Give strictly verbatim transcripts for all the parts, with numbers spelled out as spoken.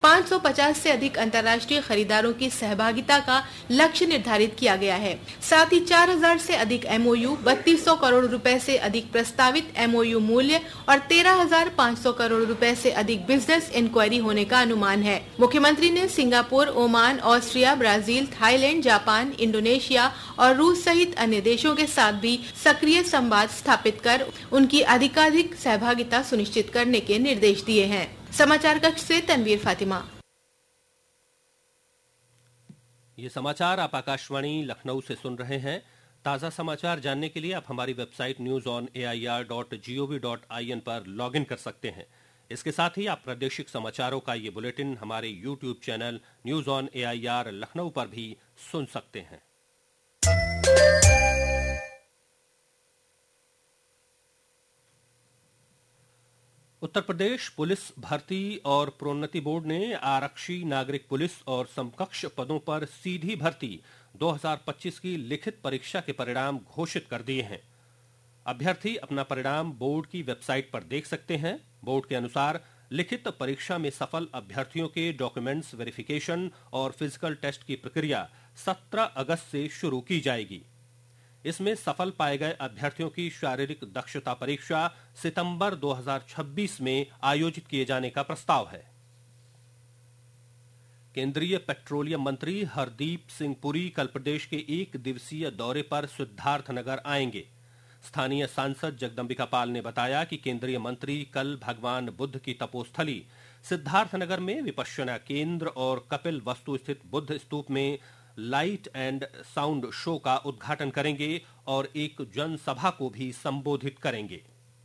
पाँच सौ पचास से अधिक अंतर्राष्ट्रीय खरीदारों की सहभागिता का लक्ष्य निर्धारित किया गया है। साथ ही चार हज़ार से अधिक एमओयू, बत्तीस सौ करोड़ रुपए से अधिक प्रस्तावित एमओयू मूल्य और तेरह हज़ार पाँच सौ करोड़ रुपए से अधिक बिजनेस इंक्वायरी होने का अनुमान है। मुख्यमंत्री ने Singapore, Oman, Austria, Brazil, Thailand, Japan, Indonesia और रूस सहित अन्य देशों के साथ भी सक्रिय संवाद स्थापित कर उनकी अधिकाधिक सहभागिता सुनिश्चित करने के निर्देश दिए हैं। समाचार कक्ष से तनवीर फातिमा। ये समाचार आप आकाशवाणी लखनऊ से सुन रहे हैं। ताजा समाचार जानने के लिए आप हमारी website news on A I R dot G O V dot I N पर लॉगिन कर सकते हैं। इसके साथ ही आप प्रादेशिक समाचारों का ये बुलेटिन हमारे YouTube channel news on A I R Lucknow पर भी सुन सकते हैं। उत्तर प्रदेश पुलिस भर्ती और प्रोन्नति बोर्ड ने आरक्षी, नागरिक पुलिस और समकक्ष पदों पर सीधी भर्ती दो हज़ार पच्चीस की लिखित परीक्षा के परिणाम घोषित कर दिए हैं। अभ्यर्थी अपना परिणाम बोर्ड की वेबसाइट पर देख सकते हैं। बोर्ड के अनुसार लिखित परीक्षा में सफल अभ्यर्थियों के डॉक्यूमेंट्स वेरिफिकेशन और फिजिकल टेस्ट की प्रक्रिया सत्रह अगस्त से शुरू की जाएगी। इसमें सफल पाए गए अभ्यर्थियों की शारीरिक दक्षता परीक्षा सितंबर दो हज़ार छब्बीस में आयोजित किए जाने का प्रस्ताव है। केंद्रीय पेट्रोलियम मंत्री हरदीप सिंह पुरी कल प्रदेश के एक दिवसीय दौरे पर सिद्धार्थनगर आएंगे। स्थानीय सांसद जगदम्बिका पाल ने बताया कि केंद्रीय मंत्री कल भगवान बुद्ध की तपोस्थली सिद्धार्थनगर में विपश्यना केंद्र और कपिल वस्तु स्थित बुद्ध स्तूप में लाइट एंड साउंड शो का उद्घाटन करेंगे और एक जनसभा को भी संबोधित करेंगे।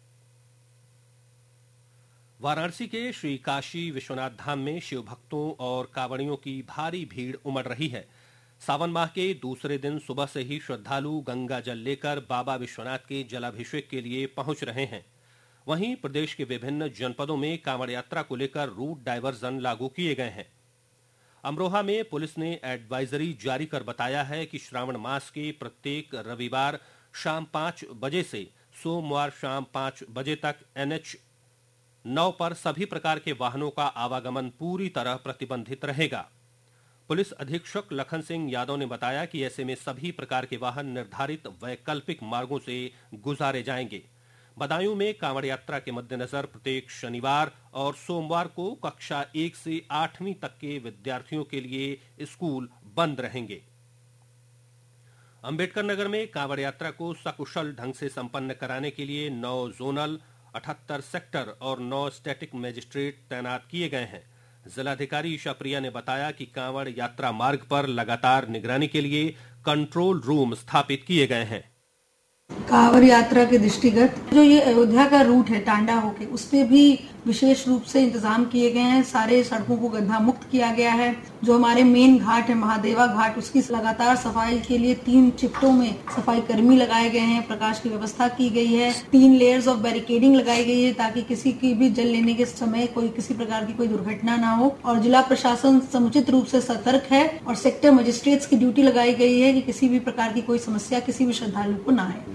वाराणसी के श्री काशी विश्वनाथ धाम में शिव भक्तों और कांवड़ियों की भारी भीड़ उमड़ रही है। सावन माह के दूसरे दिन सुबह से ही श्रद्धालु गंगा जल लेकर बाबा विश्वनाथ के जलाभिषेक के लिए पहुंच रहे हैं। वहीं प्रदेश के विभिन्न जनपदों में कांवड़ यात्रा को लेकर रूट डायवर्जन लागू किए गए हैं। अमरोहा में पुलिस ने एडवाइजरी जारी कर बताया है कि श्रावण मास के प्रत्येक रविवार शाम पांच बजे से सोमवार शाम पांच बजे तक एन एच नौ पर सभी प्रकार के वाहनों का आवागमन पूरी तरह प्रतिबंधित रहेगा। पुलिस अधीक्षक लखन सिंह यादव ने बताया कि ऐसे में सभी प्रकार के वाहन निर्धारित वैकल्पिक मार्गों से गुजारे जाएंगे। बदायूं में कांवड़ यात्रा के मद्देनजर प्रत्येक शनिवार और सोमवार को कक्षा एक से आठवीं तक के विद्यार्थियों के लिए स्कूल बंद रहेंगे। अंबेडकर नगर में कांवड़ यात्रा को सकुशल ढंग से संपन्न कराने के लिए नौ जोनल, अठहत्तर सेक्टर और नौ स्टैटिक मजिस्ट्रेट तैनात किए गए हैं। जिलाधिकारी ईशा प्रिया ने बताया कि कांवड़ यात्रा मार्ग पर लगातार निगरानी के लिए कंट्रोल रूम स्थापित किए गए हैं। कांवड़ यात्रा के दृष्टिगत जो ये अयोध्या का रूट है टांडा होके, उसपे भी विशेष रूप से इंतजाम किए गए हैं। सारे सड़कों को गड्ढा मुक्त किया गया है। जो हमारे मेन घाट है महादेवा घाट, उसकी लगातार सफाई के लिए तीन शिफ्टों में सफाई कर्मी लगाए गए हैं। प्रकाश की व्यवस्था की गई है। तीन लेयर्स ऑफ बैरिकेडिंग लगाई गई है ताकि किसी की भी जल लेने के समय कोई किसी प्रकार की कोई दुर्घटना ना हो। और जिला प्रशासन समुचित रूप से सतर्क है और सेक्टर मजिस्ट्रेट्स की ड्यूटी लगाई गई है कि किसी भी प्रकार की कोई समस्या किसी भी श्रद्धालु को ना आए।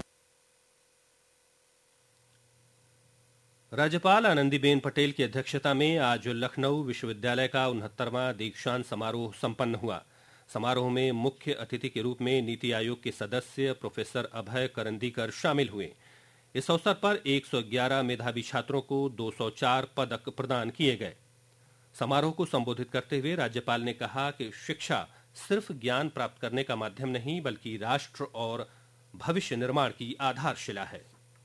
राज्यपाल आनंदीबेन पटेल की अध्यक्षता में आज लखनऊ विश्वविद्यालय का उनहत्तरवां दीक्षांत समारोह संपन्न हुआ। समारोह में मुख्य अतिथि के रूप में नीति आयोग के सदस्य प्रोफेसर अभय करंदीकर शामिल हुए। इस अवसर पर एक सौ ग्यारह मेधावी छात्रों को दो सौ चार पदक प्रदान किए गए। समारोह को संबोधित करते हुए राज्यपाल ने कहा कि शिक्षा सिर्फ ज्ञान प्राप्त करने का माध्यम नहीं बल्कि राष्ट्र और भविष्य निर्माण की आधारशिला है।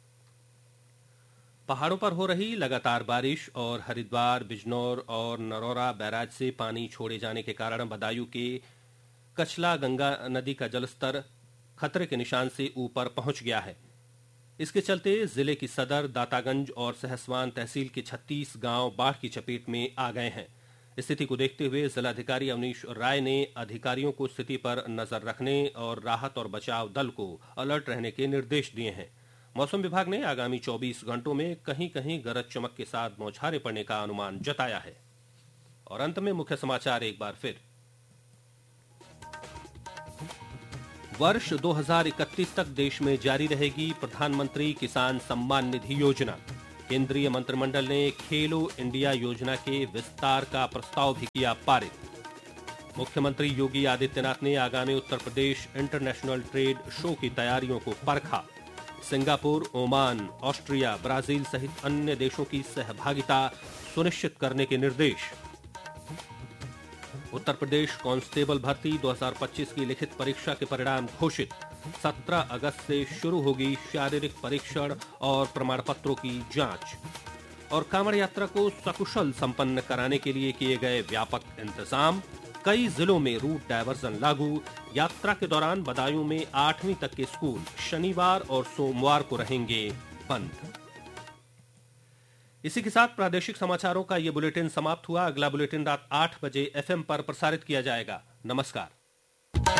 पहाड़ों पर हो रही लगातार बारिश और हरिद्वार, बिजनौर और नरौरा बैराज से पानी छोड़े जाने के कारण बदायूं के कचला गंगा नदी का जलस्तर खतरे के निशान से ऊपर पहुंच गया है। इसके चलते जिले की सदर, दातागंज और सहसवान तहसील के छत्तीस गांव बाढ़ की चपेट में आ गए हैं। स्थिति को देखते हुए जिलाधिकारी अवनीश राय ने अधिकारियों को स्थिति पर नजर रखने और राहत और बचाव दल को अलर्ट रहने के निर्देश दिए हैं। मौसम विभाग ने आगामी चौबीस घंटों में कहीं कहीं गरज चमक के साथ बौछारें पड़ने का अनुमान जताया है। और अंत में मुख्य समाचार एक बार फिर। वर्ष दो हज़ार इकतीस तक देश में जारी रहेगी प्रधानमंत्री किसान सम्मान निधि योजना। केंद्रीय मंत्रिमंडल ने खेलो इंडिया योजना के विस्तार का प्रस्ताव भी किया पारित। मुख्यमंत्री योगी आदित्यनाथ ने आगामी Uttar Pradesh international trade show की तैयारियों को परखा। सिंगापुर, ओमान, ऑस्ट्रिया, ब्राजील सहित अन्य देशों की सहभागिता सुनिश्चित करने के निर्देश। उत्तर प्रदेश कांस्टेबल भर्ती दो हज़ार पच्चीस की लिखित परीक्षा के परिणाम घोषित। सत्रह अगस्त से शुरू होगी शारीरिक परीक्षण और प्रमाण पत्रों की जांच। और कांवड़ यात्रा को सकुशल संपन्न कराने के लिए किए गए व्यापक इंतजाम। कई जिलों में रूट डायवर्जन लागू। यात्रा के दौरान बदायूं में आठवीं तक के स्कूल शनिवार और सोमवार को रहेंगे बंद। इसी के साथ प्रादेशिक समाचारों का ये बुलेटिन समाप्त हुआ। अगला बुलेटिन रात आठ बजे एफएम पर प्रसारित किया जाएगा। नमस्कार।